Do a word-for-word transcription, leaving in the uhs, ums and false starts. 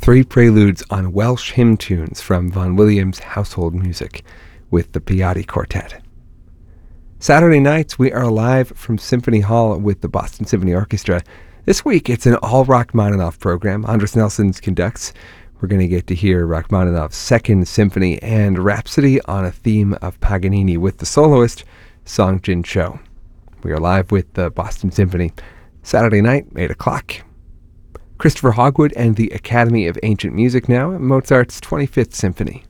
three preludes on Welsh hymn tunes from Vaughan Williams' Household Music with the Piatti Quartet. Saturday nights, we are live from Symphony Hall with the Boston Symphony Orchestra. This week, it's an all Rachmaninoff program. Andres Nelsons conducts. We're going to get to hear Rachmaninoff's Second Symphony and Rhapsody on a theme of Paganini with the soloist, Song Jin Cho. We are live with the Boston Symphony. Saturday night, eight o'clock. Christopher Hogwood and the Academy of Ancient Music now, Mozart's twenty-fifth Symphony.